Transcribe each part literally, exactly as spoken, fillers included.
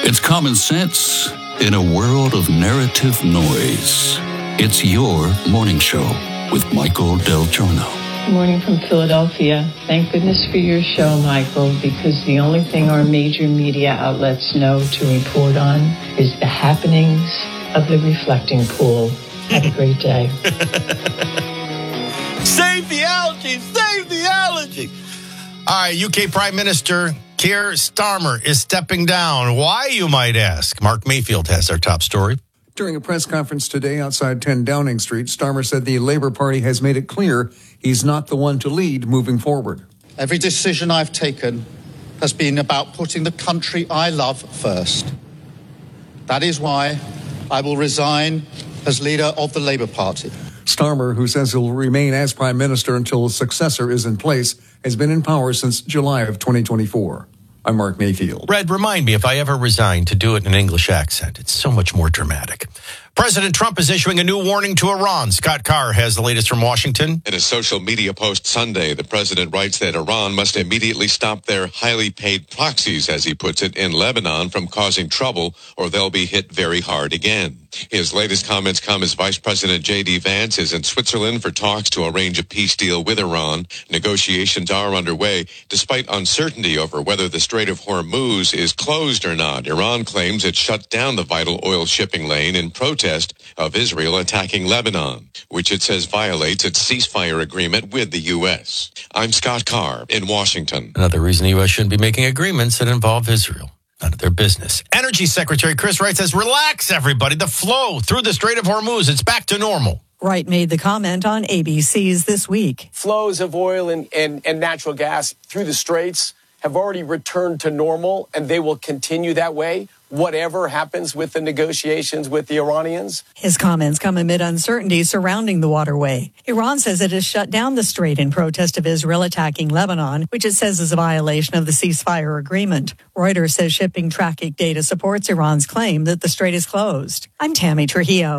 It's common sense in a world of narrative noise. It's your morning show with Michael Del Giorno. Good morning from Philadelphia. Thank goodness for your show, Michael, because the only thing our major media outlets know to report on is the happenings of the reflecting pool. Have a great day. Save the allergy! Save the allergy! All right, U K Prime Minister Keir Starmer is stepping down. Why, you might ask? Mark Mayfield has our top story. During a press conference today outside ten Downing Street, Starmer said the Labour Party has made it clear he's not the one to lead moving forward. Every decision I've taken has been about putting the country I love first. That is why I will resign as leader of the Labour Party. Starmer, who says he'll remain as Prime Minister until a successor is in place, has been in power since July of twenty twenty-four. I'm Mark Mayfield. Red, remind me, if I ever resign, to do it in an English accent. It's so much more dramatic. President Trump is issuing a new warning to Iran. Scott Carr has the latest from Washington. In a social media post Sunday, the president writes that Iran must immediately stop their highly paid proxies, as he puts it, in Lebanon from causing trouble, or they'll be hit very hard again. His latest comments come as Vice President J D Vance is in Switzerland for talks to arrange a peace deal with Iran. Negotiations are underway, despite uncertainty over whether the Strait of Hormuz is closed or not. Iran claims it shut down the vital oil shipping lane in protest of Israel attacking Lebanon, which it says violates its ceasefire agreement with the U S. I'm Scott Carr in Washington. Another reason the U S shouldn't be making agreements that involve Israel. None of their business. Energy Secretary Chris Wright says, relax, everybody. The flow through the Strait of Hormuz, it's back to normal. Wright made the comment on A B C's This Week. Flows of oil and, and, and natural gas through the straits have already returned to normal, and they will continue that way, whatever happens with the negotiations with the Iranians. His comments come amid uncertainty surrounding the waterway. Iran says it has shut down the strait in protest of Israel attacking Lebanon, which it says is a violation of the ceasefire agreement. Reuters says shipping tracking data supports Iran's claim that the strait is closed. I'm Tammy Trujillo.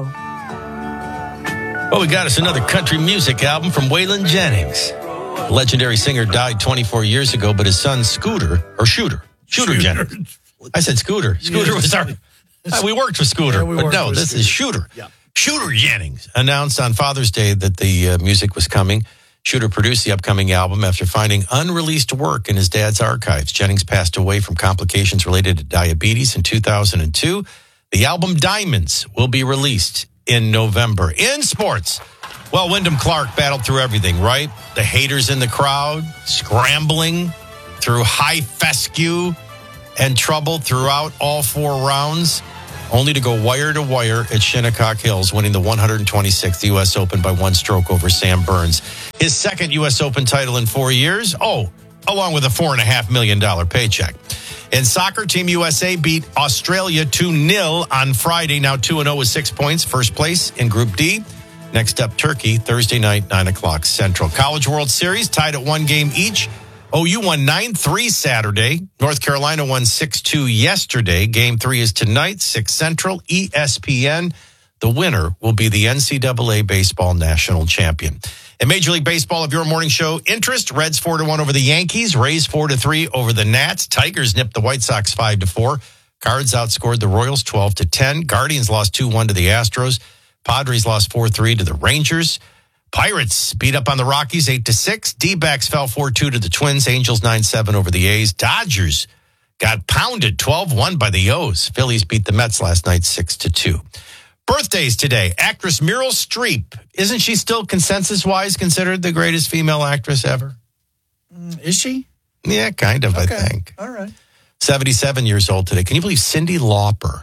Well, we got us another country music album from Waylon Jennings. The legendary singer died twenty-four years ago, but his son, Scooter, or Shooter, Shooter, Shooter. Jennings. I said Scooter. Scooter was our, uh, we worked with Scooter, yeah, we but no, this Scooter. is Shooter. Yeah. Shooter Jennings announced on Father's Day that the uh, music was coming. Shooter produced the upcoming album after finding unreleased work in his dad's archives. Jennings passed away from complications related to diabetes in two thousand two. The album Diamonds will be released in November. In sports, well, Wyndham Clark battled through everything, right? The haters in the crowd, scrambling through high fescue and trouble throughout all four rounds, only to go wire to wire at Shinnecock Hills, winning the one hundred twenty-sixth U S Open by one stroke over Sam Burns. His second U S Open title in four years. Oh, along with a four point five million dollars paycheck. In soccer, Team U S A beat Australia two nil on Friday, now two and oh with six points, first place in Group D. Next up, Turkey, Thursday night, nine o'clock Central. College World Series, tied at one game each. O U won nine three Saturday. North Carolina won six two yesterday. Game three is tonight, six Central, E S P N. The winner will be the N C double A Baseball National Champion. In Major League Baseball, of your morning show interest, Reds four to one over the Yankees, Rays four to three over the Nats, Tigers nipped the White Sox five to four, Cards outscored the Royals twelve to ten, Guardians lost two one to the Astros, Padres lost four three to the Rangers, Pirates beat up on the Rockies eight to six, D-backs fell four two to the Twins, Angels nine seven over the A's, Dodgers got pounded twelve one by the O's, Phillies beat the Mets last night six to two. Birthdays today. Actress Meryl Streep. Isn't she still consensus-wise considered the greatest female actress ever? Mm, is she? Yeah, kind of, okay. I think. All right. seventy-seven years old today. Can you believe Cyndi Lauper?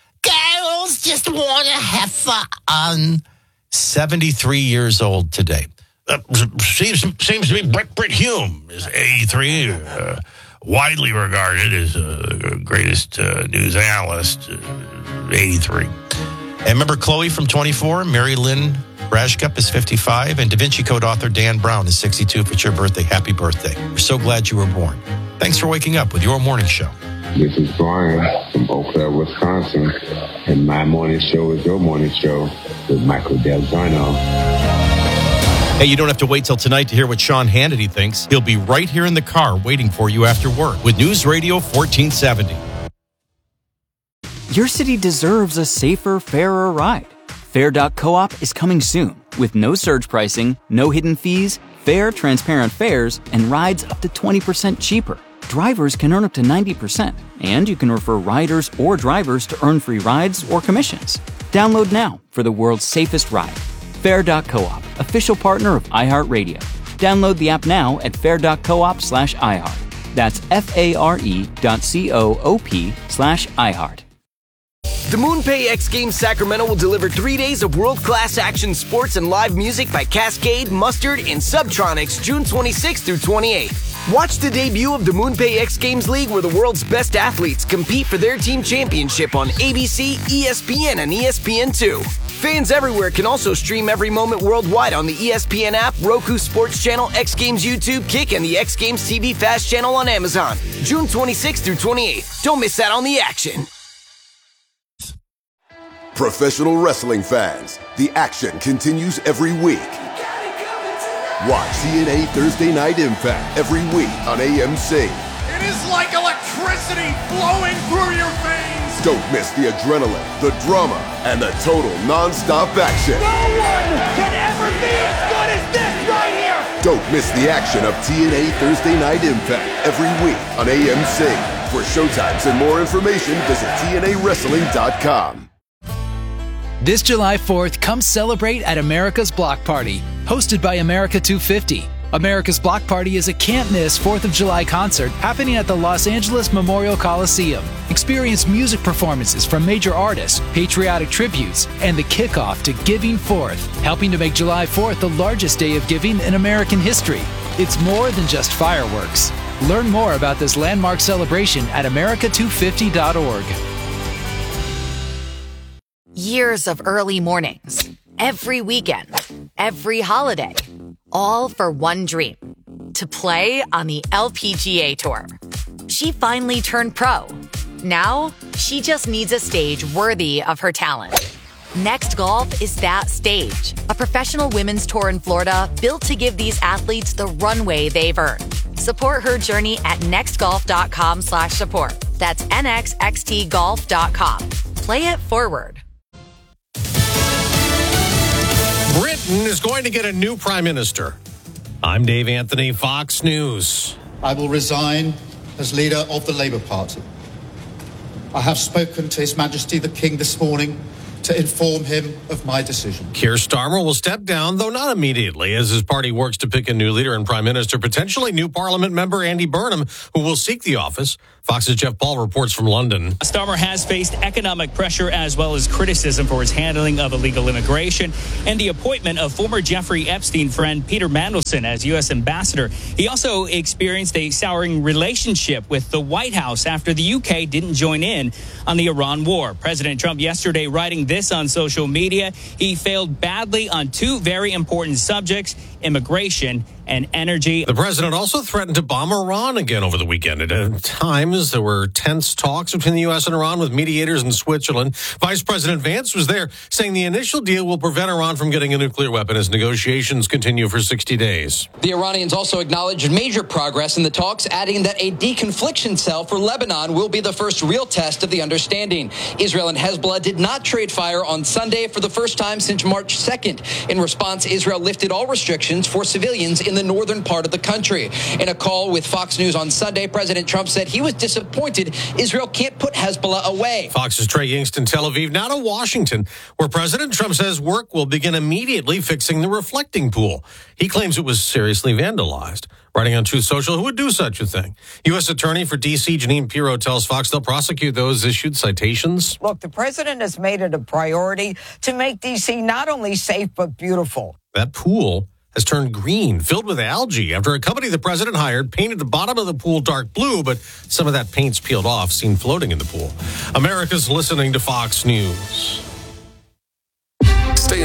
Girls just want to have fun. seventy-three years old today. Uh, seems, seems to be Brit, Brit Hume is eighty-three. Uh, widely regarded as the uh, greatest uh, news analyst. Uh, eighty-three. And remember Chloe from twenty-four, Mary Lynn Rashkup is fifty-five, and Da Vinci Code author Dan Brown is sixty-two. If it's your birthday, happy birthday. We're so glad you were born. Thanks for waking up with your morning show. This is Brian from Eau Claire, Wisconsin, and my morning show is your morning show with Michael Del Giorno. Hey, you don't have to wait till tonight to hear what Sean Hannity thinks. He'll be right here in the car waiting for you after work with News Radio fourteen seventy. Your city deserves a safer, fairer ride. Fair dot coop is coming soon with no surge pricing, no hidden fees, fair, transparent fares, and rides up to twenty percent cheaper. Drivers can earn up to ninety percent, and you can refer riders or drivers to earn free rides or commissions. Download now for the world's safest ride. Fair dot coop, official partner of iHeartRadio. Download the app now at fair dot coop slash iHeart. That's F-A-R-E dot C-O-O-P slash iHeart. The MoonPay X Games Sacramento will deliver three days of world-class action sports and live music by Cascade, Mustard, and Subtronics June twenty-sixth through twenty-eighth. Watch the debut of the MoonPay X Games League where the world's best athletes compete for their team championship on A B C, E S P N, and E S P N two. Fans everywhere can also stream every moment worldwide on the E S P N app, Roku Sports Channel, X Games YouTube, Kick, and the X Games T V Fast channel on Amazon. June twenty-sixth through twenty-eighth. Don't miss out on the action. Professional wrestling fans, the action continues every week. Watch T N A Thursday Night Impact every week on A M C. It is like electricity flowing through your veins. Don't miss the adrenaline, the drama, and the total non-stop action. No one can ever be as good as this right here. Don't miss the action of T N A Thursday Night Impact every week on A M C. For showtimes and more information, visit T N A wrestling dot com. This July fourth, come celebrate at America's Block Party, hosted by America two fifty. America's Block Party is a can't-miss fourth of July concert happening at the Los Angeles Memorial Coliseum. Experience music performances from major artists, patriotic tributes, and the kickoff to Giving Fourth, helping to make July fourth the largest day of giving in American history. It's more than just fireworks. Learn more about this landmark celebration at America two fifty dot org. Years of early mornings, every weekend, every holiday, all for one dream, to play on the L P G A Tour. She finally turned pro. Now, she just needs a stage worthy of her talent. Next Golf is that stage, a professional women's tour in Florida built to give these athletes the runway they've earned. Support her journey at nextgolf.com slash support. That's N X X T golf dot com. Play it forward. Britain is going to get a new prime minister. I'm Dave Anthony, Fox News. I will resign as leader of the Labour Party. I have spoken to His Majesty the King this morning to inform him of my decision. Keir Starmer will step down, though not immediately, as his party works to pick a new leader and prime minister, potentially new parliament member Andy Burnham, who will seek the office. Fox's Jeff Paul reports from London. Starmer has faced economic pressure as well as criticism for his handling of illegal immigration and the appointment of former Jeffrey Epstein friend Peter Mandelson as U S ambassador. He also experienced a souring relationship with the White House after the U K didn't join in on the Iran war. President Trump yesterday writing this on social media. He failed badly on two very important subjects, immigration and energy. The president also threatened to bomb Iran again over the weekend. At times, there were tense talks between the U S and Iran with mediators in Switzerland. Vice President Vance was there, saying the initial deal will prevent Iran from getting a nuclear weapon as negotiations continue for sixty days. The Iranians also acknowledged major progress in the talks, adding that a deconfliction cell for Lebanon will be the first real test of the understanding. Israel and Hezbollah did not trade fire on Sunday for the first time since March second. In response, Israel lifted all restrictions for civilians in the northern part of the country. In a call with Fox News on Sunday, President Trump said he was disappointed Israel can't put Hezbollah away. Fox's Trey Yingst in Tel Aviv, now to Washington, where President Trump says work will begin immediately fixing the reflecting pool. He claims it was seriously vandalized. Writing on Truth Social, who would do such a thing? U S Attorney for D C Janine Pirro tells Fox they'll prosecute those issued citations. Look, the president has made it a priority to make D C not only safe but beautiful. That pool has turned green, filled with algae, after a company the president hired painted the bottom of the pool dark blue, but some of that paint's peeled off, seen floating in the pool. America's listening to Fox News. Stay on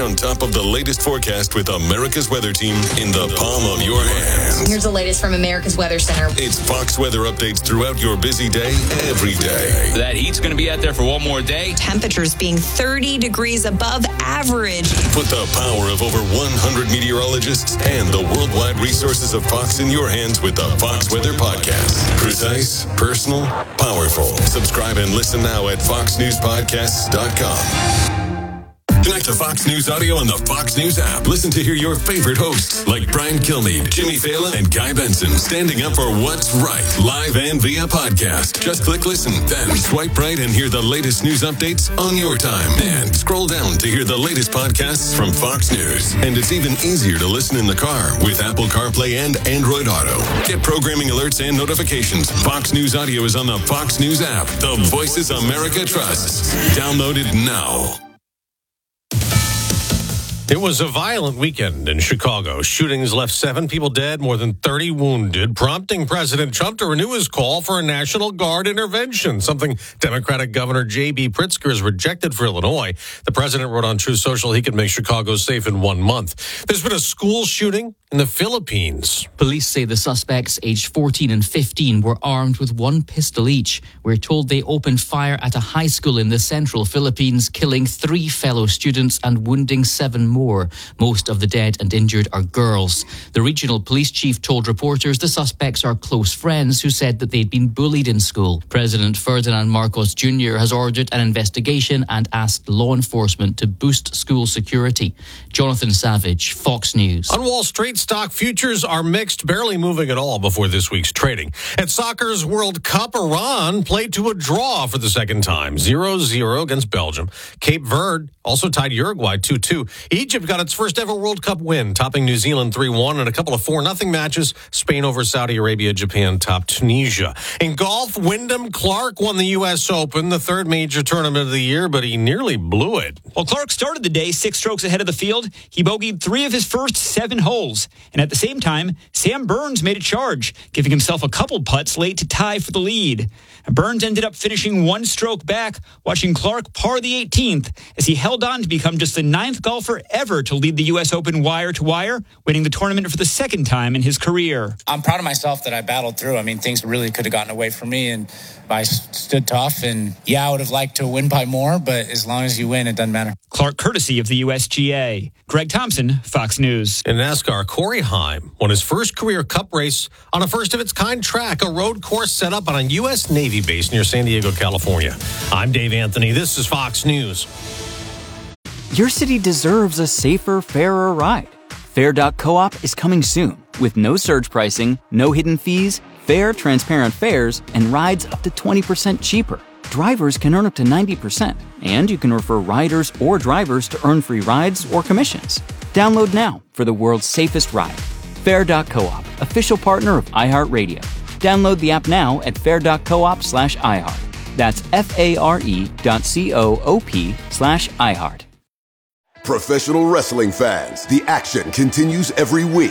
on top of the latest forecast with America's Weather Team in the palm of your hands. Here's the latest from America's Weather Center. It's Fox weather updates throughout your busy day, every day. That heat's going to be out there for one more day. Temperatures being thirty degrees above average. Put the power of over one hundred meteorologists and the worldwide resources of Fox in your hands with the Fox Weather Podcast. Precise, personal, powerful. Subscribe and listen now at fox news podcasts dot com. Connect to Fox News Audio on the Fox News app. Listen to hear your favorite hosts like Brian Kilmeade, Jimmy Fallon, and Guy Benson standing up for what's right, live and via podcast. Just click listen, then swipe right and hear the latest news updates on your time. And scroll down to hear the latest podcasts from Fox News. And it's even easier to listen in the car with Apple CarPlay and Android Auto. Get programming alerts and notifications. Fox News Audio is on the Fox News app. The voices America trusts. Download it now. It was a violent weekend in Chicago. Shootings left seven people dead, more than thirty wounded, prompting President Trump to renew his call for a National Guard intervention, something Democratic Governor J B. Pritzker has rejected for Illinois. The president wrote on Truth Social he could make Chicago safe in one month. There's been a school shooting in the Philippines. Police say the suspects, aged fourteen and fifteen, were armed with one pistol each. We're told they opened fire at a high school in the central Philippines, killing three fellow students and wounding seven more. Most of the dead and injured are girls. The regional police chief told reporters the suspects are close friends who said that they'd been bullied in school. President Ferdinand Marcos Junior has ordered an investigation and asked law enforcement to boost school security. Jonathan Savage, Fox News. On Wall Street, stock futures are mixed, barely moving at all before this week's trading. At soccer's World Cup, Iran played to a draw for the second time, zero zero against Belgium. Cape Verde also tied Uruguay two two. Egypt got its first ever World Cup win, topping New Zealand three one in a couple of four nothing matches. Spain over Saudi Arabia, Japan topped Tunisia. In golf, Wyndham Clark won the U S Open, the third major tournament of the year, but he nearly blew it. Well, Clark started the day six strokes ahead of the field. He bogeyed three of his first seven holes. And at the same time, Sam Burns made a charge, giving himself a couple putts late to tie for the lead. Burns ended up finishing one stroke back, watching Clark par the eighteenth as he held on to become just the ninth golfer ever to lead the U S Open wire to wire, winning the tournament for the second time in his career. I'm proud of myself that I battled through. I mean, things really could have gotten away from me, and I stood tough. And yeah, I would have liked to win by more, but as long as you win, it doesn't matter. Clark, courtesy of the U S G A. Greg Thompson, Fox News. In NASCAR, Corey Heim won his first career Cup race on a first-of-its-kind track, a road course set up on a U S Navy base near San Diego, California. I'm Dave Anthony. This is Fox News. Your city deserves a safer, fairer ride. Fair dot coop is coming soon with no surge pricing, no hidden fees, fair, transparent fares, and rides up to twenty percent cheaper. Drivers can earn up to ninety percent, and you can refer riders or drivers to earn free rides or commissions. Download now for the world's safest ride. Fair dot coop, official partner of iHeartRadio. Download the app now at fair dot coop slash iHeart. That's F-A-R-E dot C-O-O-P slash iHeart. Professional wrestling fans, the action continues every week.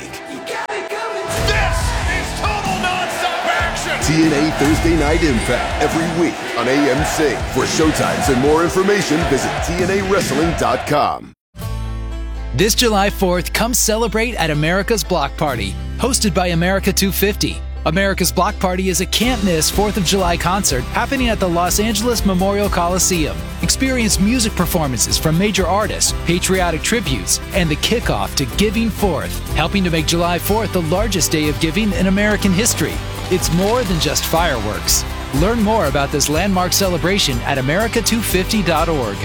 This is total nonstop action! T N A Thursday Night Impact every week on A M C. For showtimes and more information, visit T N A wrestling dot com. This July fourth, come celebrate at America's Block Party, hosted by America two fifty. America's Block Party is a can't-miss fourth of July concert happening at the Los Angeles Memorial Coliseum. Experience music performances from major artists, patriotic tributes, and the kickoff to Giving Fourth, helping to make July fourth the largest day of giving in American history. It's more than just fireworks. Learn more about this landmark celebration at America two fifty dot org.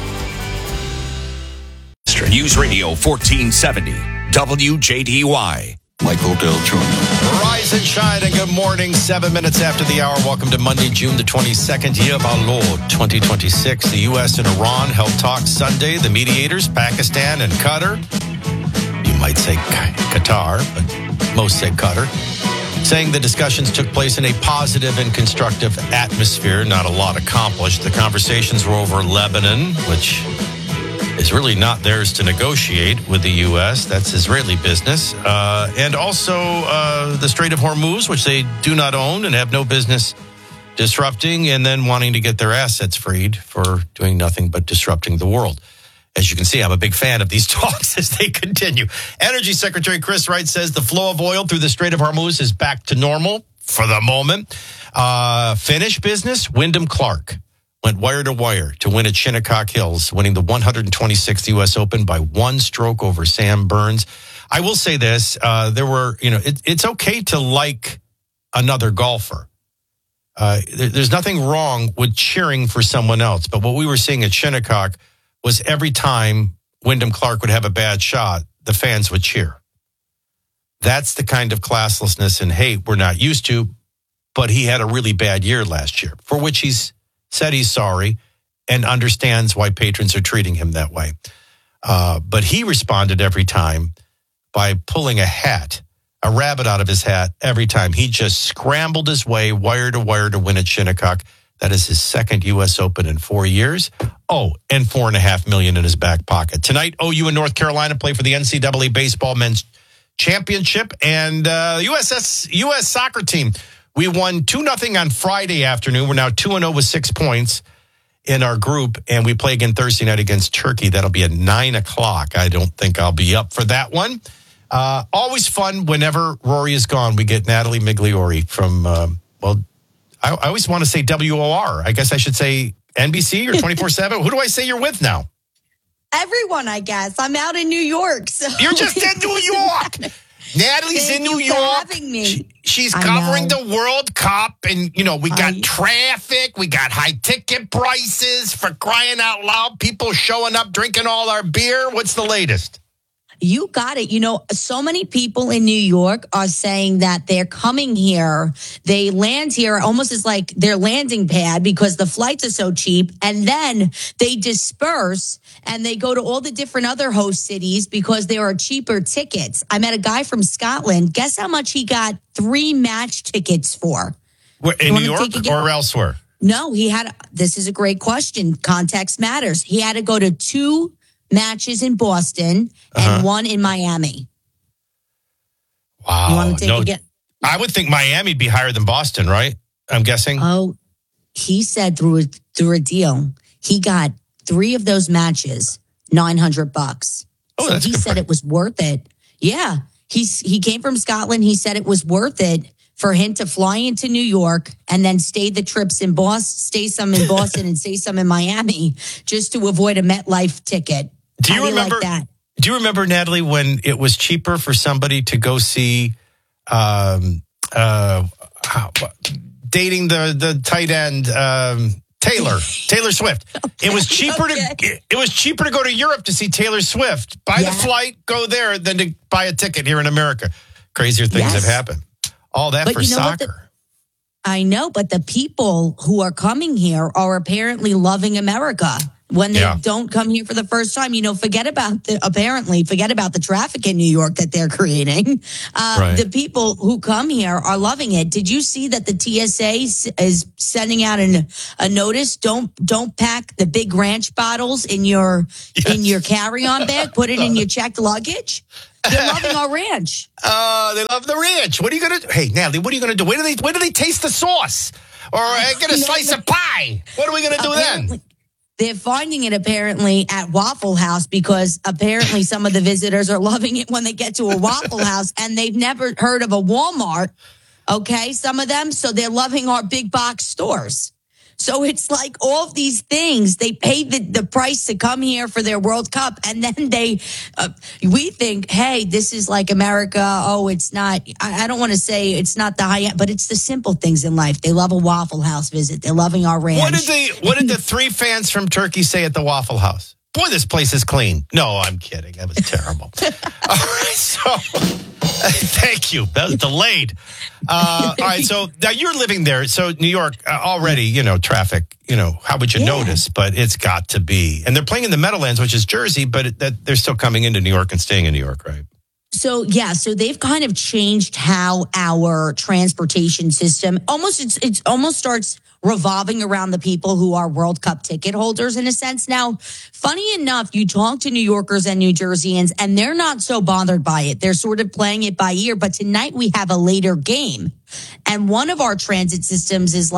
News Radio fourteen seventy, W J D Y. Michael Del Toro. Rise and shine and good morning. Seven minutes after the hour. Welcome to Monday, June the twenty-second, year of our Lord, twenty twenty-six. The U S and Iran held talks Sunday. The mediators, Pakistan and Qatar. You might say Qatar, but most say Qatar. Saying the discussions took place in a positive and constructive atmosphere. Not a lot accomplished. The conversations were over Lebanon, which is really not theirs to negotiate with the U S. That's Israeli business. Uh, and also uh, the Strait of Hormuz, which they do not own and have no business disrupting, and then wanting to get their assets freed for doing nothing but disrupting the world. As you can see, I'm a big fan of these talks as they continue. Energy Secretary Chris Wright says the flow of oil through the Strait of Hormuz is back to normal for the moment. Uh, Finnish business, Wyndham Clark went wire to wire to win at Shinnecock Hills, winning the one hundred twenty-sixth U S Open by one stroke over Sam Burns. I will say this, uh, there were, you know, it, it's okay to like another golfer. Uh, there, there's nothing wrong with cheering for someone else. But what we were seeing at Shinnecock was every time Wyndham Clark would have a bad shot, the fans would cheer. That's the kind of classlessness and hate we're not used to. But he had a really bad year last year, for which he's said he's sorry and understands why patrons are treating him that way. Uh, but he responded every time by pulling a hat, a rabbit out of his hat every time. He just scrambled his way wire to wire to win at Shinnecock. That is his second U S Open in four years. Oh, and four and a half million in his back pocket. Tonight, O U and North Carolina play for the N C double A Baseball Men's Championship. And uh, the U S S U S soccer team, we won two nothing on Friday afternoon. We're now two and oh with six points in our group. And we play again Thursday night against Turkey. That'll be at nine o'clock. I don't think I'll be up for that one. Uh, always fun whenever Rory is gone. We get Natalie Migliori from, um, well, I, I always want to say W O R. I guess I should say N B C or twenty-four seven. Who do I say you're with now? Everyone, I guess. I'm out in New York. So. You're just in New York. Natalie's Thank in New you York. For having me. She, she's covering the World Cup, and you know we got I... traffic, we got high ticket prices, for crying out loud. People showing up, drinking all our beer. What's the latest? You got it. You know, so many people in New York are saying that they're coming here. They land here almost as like their landing pad because the flights are so cheap. And then they disperse and they go to all the different other host cities because there are cheaper tickets. I met a guy from Scotland. Guess how much he got three match tickets for? Where, in New York or elsewhere? No, he had, this is a great question. Context matters. He had to go to two matches in Boston and uh-huh. one in Miami. Wow. You want to take no, again? I would think Miami'd be higher than Boston, right? I'm guessing. Oh, he said through a, through a deal, he got three of those matches, nine hundred bucks. Oh, so that's he good said price. It was worth it. Yeah. He's, he came from Scotland. He said it was worth it for him to fly into New York and then stay the trips in Boston, stay some in Boston and stay some in Miami just to avoid a MetLife ticket. Do you How do remember like that? Do you remember, Natalie, when it was cheaper for somebody to go see um, uh, how, dating the the tight end um, Taylor Taylor Swift? Okay, it was cheaper okay. to it, it was cheaper to go to Europe to see Taylor Swift. Buy yeah. the flight, go there, than to buy a ticket here in America. Crazier things yes. have happened. All that but for you know soccer. The, I know, but the people who are coming here are apparently loving America. When they yeah. don't come here for the first time, you know, forget about the, apparently, forget about the traffic in New York that they're creating. Uh, right. The people who come here are loving it. Did you see that the T S A is sending out an, a notice? Don't, don't pack the big ranch bottles in your, yes. in your carry-on bag. Put it in your checked luggage. They're loving our ranch. Oh, uh, they love the ranch. What are you going to do? Hey, Natalie, what are you going to do? Where do they, where do they taste the sauce? Or uh, get a slice of pie? What are we going to do then? They're finding it apparently at Waffle House because apparently some of the visitors are loving it when they get to a Waffle House and they've never heard of a Walmart. Okay, some of them. So they're loving our big box stores. So it's like all of these things, they pay the, the price to come here for their World Cup. And then they, uh, we think, hey, this is like America. Oh, it's not, I, I don't want to say it's not the high end, but it's the simple things in life. They love a Waffle House visit. They're loving our ranch. What did they, what did the three fans from Turkey say at the Waffle House? Boy, this place is clean. No, I'm kidding. That was terrible. All right, so thank you. That was delayed. Uh, all right, so now you're living there. So New York uh, already, you know, traffic, you know, how would you yeah. notice? But it's got to be. And they're playing in the Meadowlands, which is Jersey, but it, that they're still coming into New York and staying in New York, right? So, yeah, so they've kind of changed how our transportation system almost, it's, it's almost starts revolving around the people who are World Cup ticket holders in a sense. Now, funny enough, you talk to New Yorkers and New Jerseyans and they're not so bothered by it. They're sort of playing it by ear. But tonight we have a later game. And one of our transit systems is like,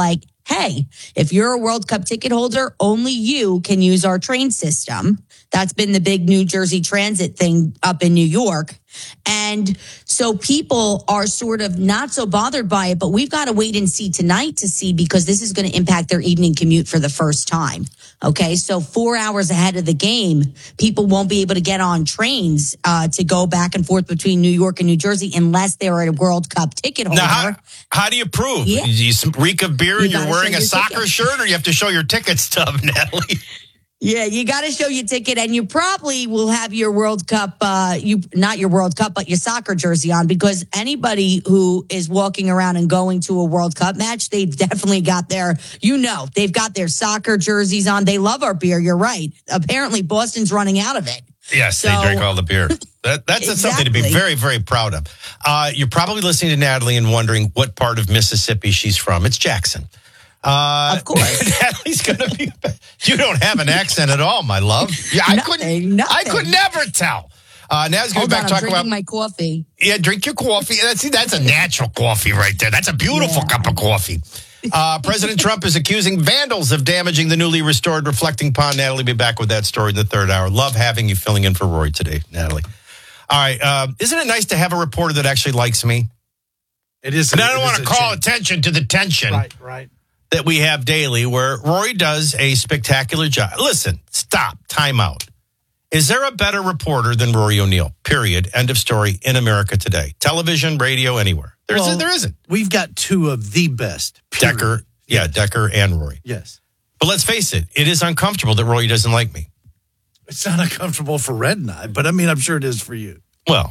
hey, if you're a World Cup ticket holder, only you can use our train system. That's been the big New Jersey Transit thing up in New York. And so people are sort of not so bothered by it, but we've got to wait and see tonight to see, because this is going to impact their evening commute for the first time. Okay, so four hours ahead of the game, people won't be able to get on trains uh, to go back and forth between New York and New Jersey unless they're a World Cup ticket holder. Now, how, how do you prove? Yeah. You reek of beer You and you're gotta wearing show a your soccer ticket. shirt, or you have to show your ticket stub, Natalie? Yeah, you got to show your ticket, and you probably will have your World Cup, uh, you not your World Cup, but your soccer jersey on, because anybody who is walking around and going to a World Cup match, they've definitely got their, you know, they've got their soccer jerseys on. They love our beer. You're right. Apparently, Boston's running out of it. Yes, So- they drink all the beer. That, that's something to be Exactly. very, very proud of. Uh, you're probably listening to Natalie and wondering what part of Mississippi she's from. It's Jackson. Uh, of course. Natalie's going to be. You don't have an accent at all, my love. Yeah, I Nothing, couldn't. nothing. I could never tell. Uh, Natalie's going Hold to be on, back I'm talking drinking about. my coffee. Yeah, drink your coffee. That's, see, that's a natural coffee right there. That's a beautiful Yeah. cup of coffee. Uh, President Trump is accusing vandals of damaging the newly restored Reflecting Pond. Natalie will be back with that story in the third hour. Love having you filling in for Roy today, Natalie. All right. Uh, isn't it nice to have a reporter that actually likes me? It is. And I don't it want is to a call change. attention to the tension Right, right. that we have daily, where Roy does a spectacular job. Listen, stop, time out. Is there a better reporter than Rory O'Neill? Period. End of story in America today. Television, radio, anywhere. There's, Well, there isn't. We've got two of the best. period. Decker, yeah, Decker and Rory. Yes. But let's face it, it is uncomfortable that Roy doesn't like me. It's not uncomfortable for Red and I, but I mean, I'm sure it is for you. Well,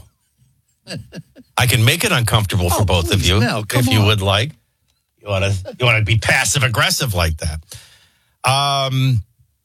I can make it uncomfortable for Oh, both of please, you now, come if you on. would like. You want to you want to be passive aggressive like that. Um,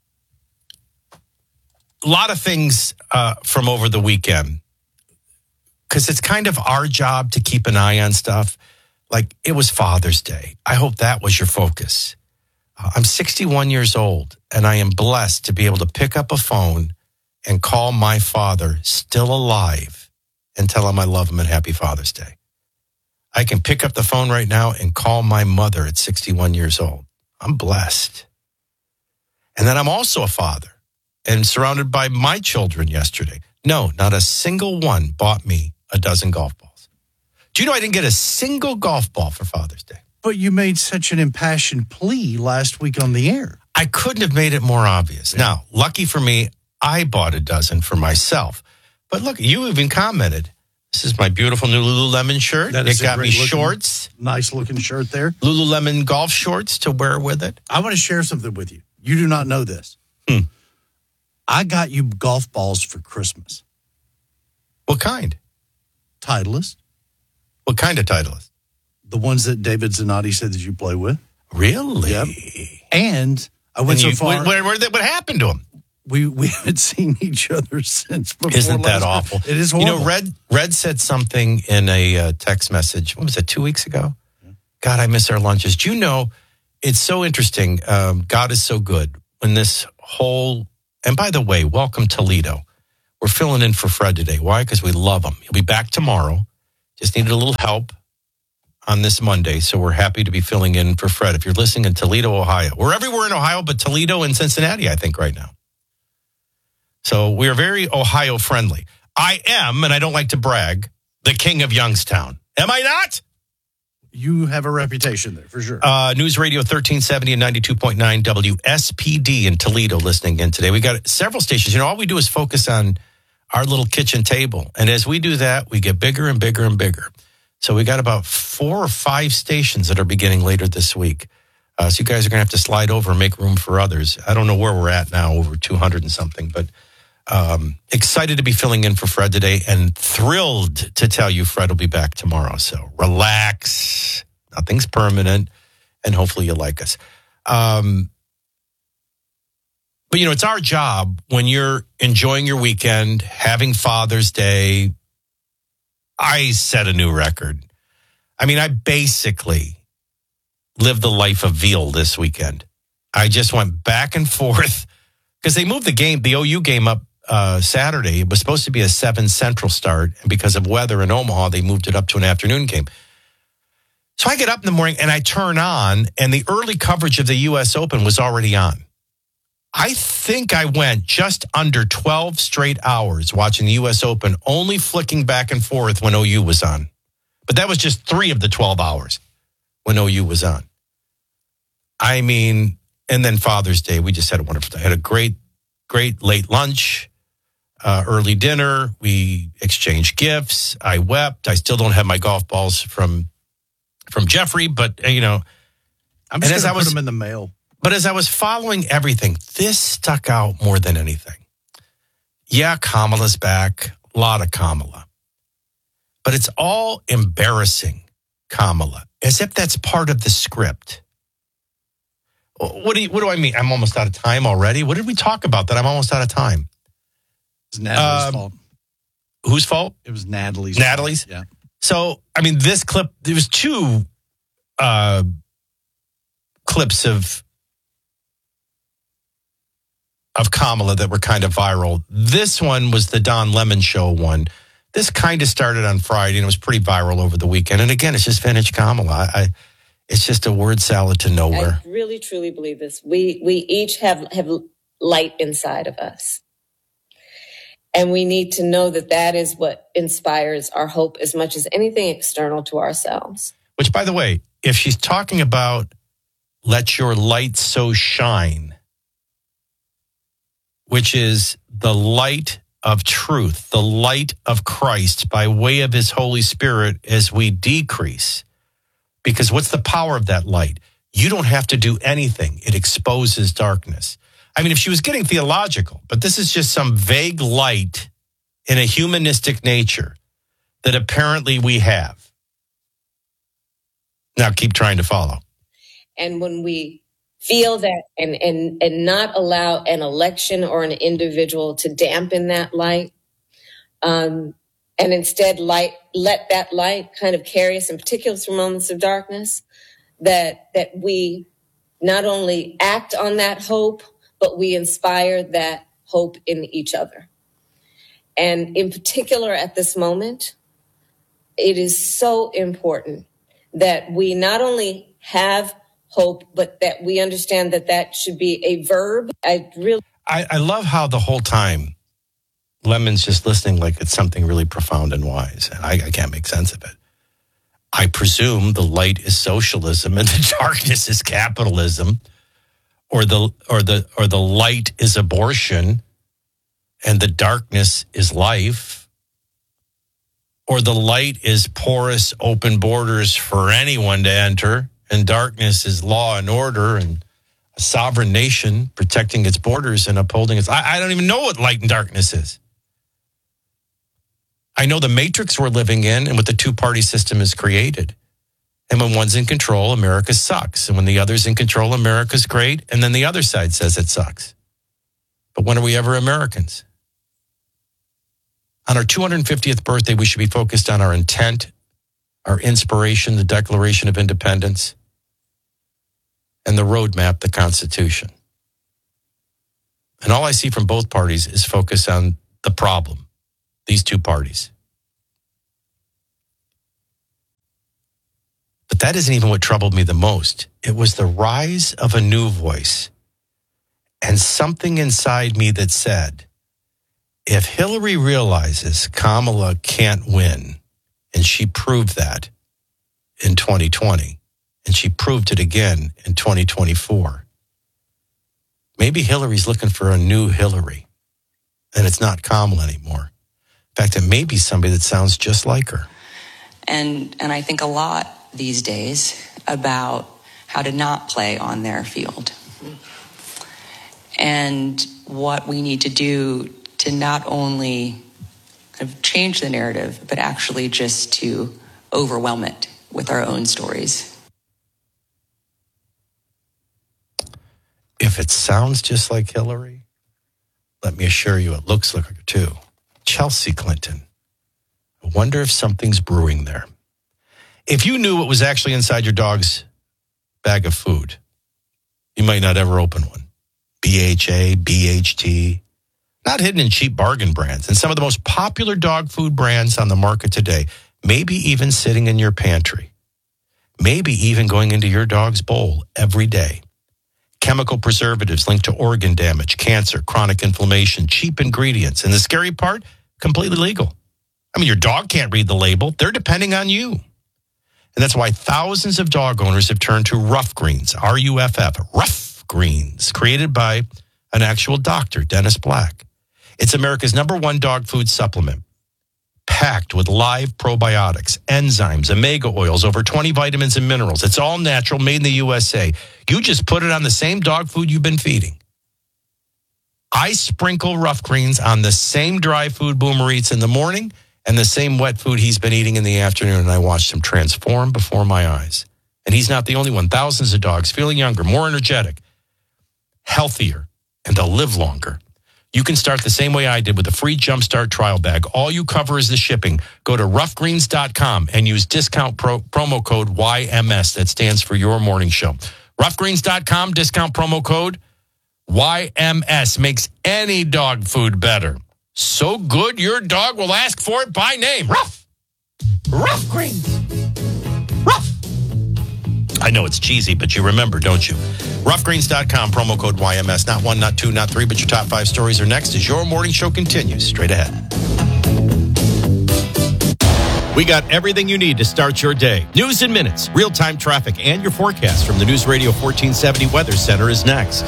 a lot of things uh, from over the weekend, because it's kind of our job to keep an eye on stuff. Like, it was Father's Day. I hope that was your focus. Uh, I'm sixty-one years old, and I am blessed to be able to pick up a phone and call my father, still alive, and tell him I love him and happy Father's Day. I can pick up the phone right now and call my mother at sixty-one years old. I'm blessed. And then I'm also a father and surrounded by my children yesterday. No, not a single one bought me a dozen golf balls. Do you know I didn't get a single golf ball for Father's Day? But you made such an impassioned plea last week on the air. I couldn't have made it more obvious. Now, lucky for me, I bought a dozen for myself. But look, you even commented. This is my beautiful new Lululemon shirt. That It is a got me great looking- shorts, Nice looking shirt there. Lululemon golf shorts to wear with it. I want to share something with you. You do not know this. Hmm. I got you golf balls for Christmas. What kind? Titleist. What kind of Titleist? The ones that David Zanotti said that you play with. Really? Yep. And I went And so you- far. What, what, what, what happened to him? We we haven't seen each other since before. Isn't that last- awful? It is You horrible. know, Red Red said something in a uh, text message. What was it, two weeks ago? God, I miss our lunches. Do you know, it's so interesting. Um, God is so good. When this whole, and by the way, welcome Toledo. We're filling in for Fred today. Why? Because we love him. He'll be back tomorrow. Just needed a little help on this Monday, so we're happy to be filling in for Fred. If you're listening in Toledo, Ohio. We're everywhere in Ohio, but Toledo and Cincinnati, I think, right now. So we are very Ohio friendly. I am, and I don't like to brag, the king of Youngstown. Am I not? You have a reputation there, for sure. Uh, News Radio thirteen seventy and ninety-two point nine W S P D in Toledo listening in today. We got several stations. You know, all we do is focus on our little kitchen table. And as we do that, we get bigger and bigger and bigger. So we got about four or five stations that are beginning later this week. Uh, so you guys are going to have to slide over and make room for others. I don't know where we're at now, over two hundred and something, but um, excited to be filling in for Fred today and thrilled to tell you Fred will be back tomorrow. So relax. Nothing's permanent. And hopefully you like us. Um, but, you know, it's our job when you're enjoying your weekend, having Father's Day. I set a new record. I mean, I basically lived the life of veal this weekend. I just went back and forth because they moved the game, the O U game up uh, Saturday. It was supposed to be a seven Central start. And because of weather in Omaha, they moved it up to an afternoon game. So I get up in the morning and I turn on, and the early coverage of the U S Open was already on. I think I went just under twelve straight hours watching the U S Open, only flicking back and forth when O U was on. But that was just three of the twelve hours when O U was on. I mean, and then Father's Day, we just had a wonderful day. I had a great, great late lunch, uh, early dinner. We exchanged gifts. I wept. I still don't have my golf balls from from Jeffrey, but, uh, you know. I'm just going to put was, them in the mail. But as I was following everything, this stuck out more than anything. Yeah, Kamala's back. A lot of Kamala. But it's all embarrassing Kamala, as if that's part of the script. What do you, what do I mean? I'm almost out of time already. What did we talk about that I'm almost out of time? It's Natalie's um, fault. Whose fault? It was Natalie's. Natalie's? Fault. Yeah. So, I mean, this clip, there was two uh, clips of of Kamala that were kind of viral. This one was the Don Lemon Show one. This kind of started on Friday and it was pretty viral over the weekend. And again, it's just vintage Kamala. I, I, it's just a word salad to nowhere. I really, truly believe this. We we each have, have light inside of us. And we need to know that that is what inspires our hope as much as anything external to ourselves. Which, by the way, if she's talking about let your light so shine, which is the light of truth, the light of Christ by way of his Holy Spirit as we decrease. Because what's the power of that light? You don't have to do anything. It exposes darkness. I mean, if she was getting theological, but this is just some vague light in a humanistic nature that apparently we have. Now keep trying to follow. And when we feel that and, and, and not allow an election or an individual to dampen that light, um, and instead light, let that light kind of carry us in particular through moments of darkness, that, that we not only act on that hope, but we inspire that hope in each other. And in particular at this moment, it is so important that we not only have hope, but that we understand that that should be a verb. I really, I, I love how the whole time Lemon's just listening like it's something really profound and wise. And I, I can't make sense of it. I presume the light is socialism and the darkness is capitalism. Or the or the or the light is abortion, and the darkness is life. Or the light is porous, open borders for anyone to enter, and darkness is law and order and a sovereign nation protecting its borders and upholding its. I, I don't even know what light and darkness is. I know the matrix we're living in and what the two-party system has created. And when one's in control, America sucks. And when the other's in control, America's great. And then the other side says it sucks. But when are we ever Americans? On our two hundred fiftieth birthday, we should be focused on our intent, our inspiration, the Declaration of Independence, and the roadmap, the Constitution. And all I see from both parties is focus on the problem, these two parties. But that isn't even what troubled me the most. It was the rise of a new voice and something inside me that said, if Hillary realizes Kamala can't win, and she proved that in twenty twenty, and she proved it again in twenty twenty-four, maybe Hillary's looking for a new Hillary, and it's not Kamala anymore. In fact, it may be somebody that sounds just like her. And and I think a lot these days about how to not play on their field. And what we need to do to not only kind of change the narrative, but actually just to overwhelm it with our own stories. If it sounds just like Hillary, let me assure you it looks like her too. Chelsea Clinton. I wonder if something's brewing there. If you knew what was actually inside your dog's bag of food, you might not ever open one. B H A, B H T, not hidden in cheap bargain brands. And some of the most popular dog food brands on the market today, maybe even sitting in your pantry. maybe even going into your dog's bowl every day. Chemical preservatives linked to organ damage, cancer, chronic inflammation, cheap ingredients. And the scary part, completely legal. I mean, your dog can't read the label. They're depending on you. And that's why thousands of dog owners have turned to Rough Greens, R U F F, Rough Greens, created by an actual doctor, Dennis Black. It's America's number one dog food supplement, packed with live probiotics, enzymes, omega oils, over twenty vitamins and minerals. It's all natural, made in the U S A. You just put it on the same dog food you've been feeding. I sprinkle Rough Greens on the same dry food Boomer eats in the morning and the same wet food he's been eating in the afternoon, and I watched him transform before my eyes. And he's not the only one. Thousands of dogs feeling younger, more energetic, healthier, and they'll live longer. You can start the same way I did with a free Jumpstart trial bag. All you cover is the shipping. Go to rough greens dot com and use discount pro, promo code Y M S. That stands for Your Morning Show. rough greens dot com, discount promo code Y M S. Makes any dog food better. So good, your dog will ask for it by name. Rough. Rough Greens. Rough. I know it's cheesy, but you remember, don't you? rough greens dot com, promo code Y M S. Not one, not two, not three, but your top five stories are next as Your Morning Show continues straight ahead. We got everything you need to start your day. News in minutes, real-time traffic, and your forecast from the News Radio fourteen seventy Weather Center is next.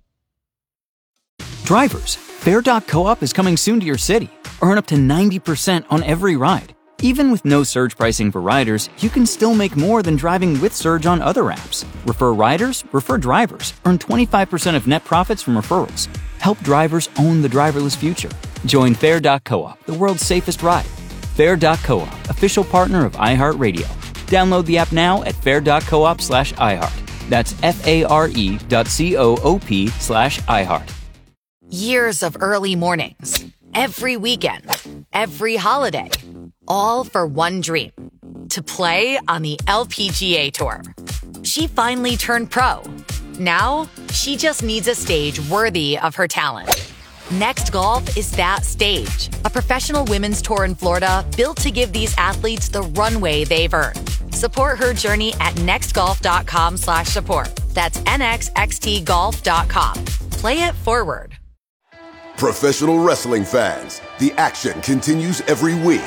Drivers, Fair dot coop is coming soon to your city. Earn up to ninety percent on every ride. Even with no surge pricing for riders, you can still make more than driving with surge on other apps. Refer riders, refer drivers. Earn twenty-five percent of net profits from referrals. Help drivers own the driverless future. Join Fair dot coop, the world's safest ride. Fair dot coop, official partner of iHeartRadio. Download the app now at fair dot coop slash iHeart. That's F-A-R-E dot C-O-O-P slash iHeart. Years of early mornings, every weekend, every holiday, all for one dream, to play on the L P G A Tour. She finally turned pro. Now, she just needs a stage worthy of her talent. Next Golf is that stage, a professional women's tour in Florida built to give these athletes the runway they've earned. Support her journey at nextgolf.com slash support. That's N X X T golf dot com. Play it forward. Professional wrestling fans, the action continues every week.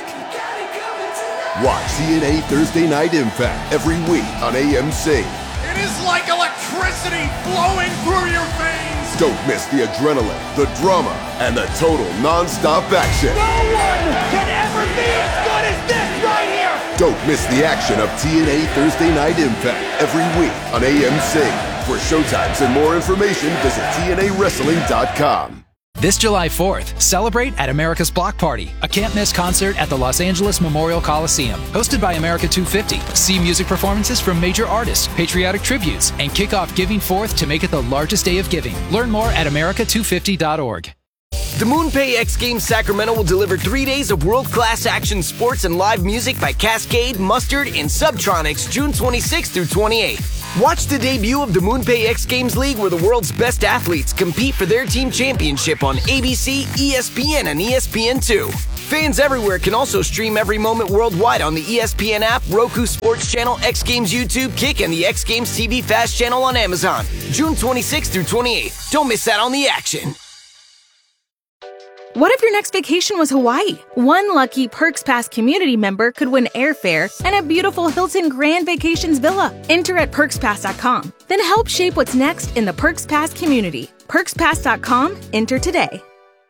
Watch T N A Thursday Night Impact every week on A M C. It is like electricity flowing through your veins. Don't miss the adrenaline, the drama, and the total non-stop action. No one can ever be as good as this right here. Don't miss the action of T N A Thursday Night Impact every week on A M C. For showtimes and more information, visit T N A wrestling dot com. This July fourth, celebrate at America's Block Party, a can't-miss concert at the Los Angeles Memorial Coliseum. Hosted by America two fifty. See music performances from major artists, patriotic tributes, and kick off Giving Fourth to make it the largest day of giving. Learn more at america two fifty dot org. The MoonPay X Games Sacramento will deliver three days of world-class action sports and live music by Cascade, Mustard, and Subtronics June twenty-sixth through twenty-eighth. Watch the debut of the MoonPay X Games League, where the world's best athletes compete for their team championship on A B C, E S P N, and E S P N two. Fans everywhere can also stream every moment worldwide on the E S P N app, Roku Sports Channel, X Games YouTube, Kick, and the X Games T V Fast Channel on Amazon. June twenty-sixth through twenty-eighth. Don't miss out on the action. What if your next vacation was Hawaii? One lucky Perks Pass community member could win airfare and a beautiful Hilton Grand Vacations villa. Enter at perks pass dot com. Then help shape what's next in the Perks Pass community. perks pass dot com. Enter today.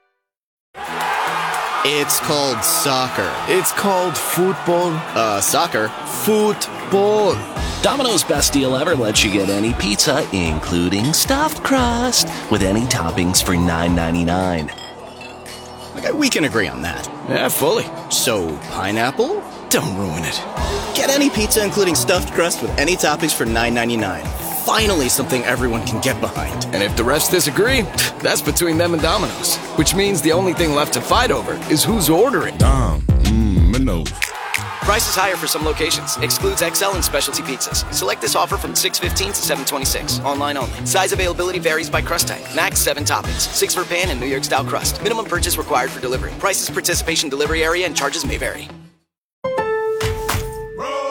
It's called soccer. It's called football. Uh, soccer. Football. Domino's Best Deal Ever lets you get any pizza, including stuffed crust, with any toppings for nine ninety-nine. Okay, we can agree on that. Yeah, fully. So, pineapple? Don't ruin it. Get any pizza, including stuffed crust, with any toppings for nine ninety-nine. Finally, something everyone can get behind. And if the rest disagree, that's between them and Domino's. Which means the only thing left to fight over is who's ordering. Dom, mmm, Minos. Prices higher for some locations. Excludes X L and specialty pizzas. Select this offer from six fifteen to seven twenty-six. Online only. Size availability varies by crust type. Max seven toppings. Six for pan and New York style crust. Minimum purchase required for delivery. Prices, participation, delivery area, and charges may vary. From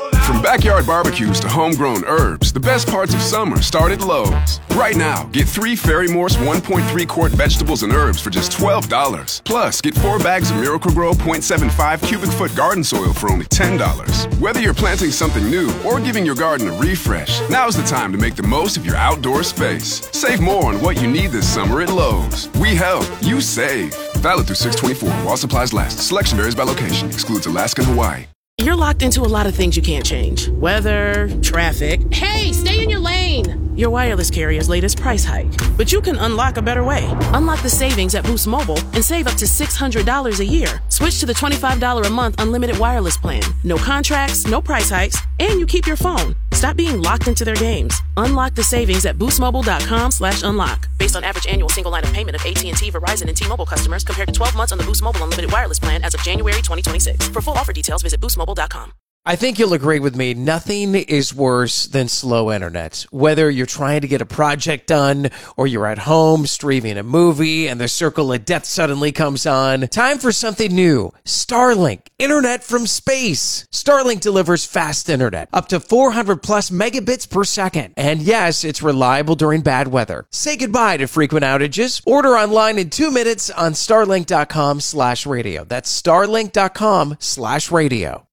backyard barbecues to homegrown herbs, the best parts of summer start at Lowe's. Right now, get three Fairy Morse one point three quart vegetables and herbs for just twelve dollars. Plus, get four bags of Miracle-Gro point seven five cubic foot garden soil for only ten dollars. Whether you're planting something new or giving your garden a refresh, now's the time to make the most of your outdoor space. Save more on what you need this summer at Lowe's. We help, you save. Valid through six twenty-four while supplies last. Selection varies by location. Excludes Alaska and Hawaii. You're locked into a lot of things you can't change. Weather, traffic. Hey, stay in your lane! Your wireless carrier's latest price hike. But you can unlock a better way. Unlock the savings at Boost Mobile and save up to six hundred dollars a year. Switch to the twenty-five dollars a month unlimited wireless plan. No contracts, no price hikes, and you keep your phone. Stop being locked into their games. Unlock the savings at boostmobile.com slash unlock. Based on average annual single line of payment of A T and T, Verizon, and T-Mobile customers compared to twelve months on the Boost Mobile unlimited wireless plan as of January twenty twenty-six. For full offer details, visit boost mobile dot com. I think you'll agree with me. Nothing is worse than slow internet. Whether you're trying to get a project done or you're at home streaming a movie and the circle of death suddenly comes on, time for something new. Starlink, internet from space. Starlink delivers fast internet, up to four hundred plus megabits per second. And yes, it's reliable during bad weather. Say goodbye to frequent outages. Order online in two minutes on starlink.com slash radio. That's starlink.com slash radio.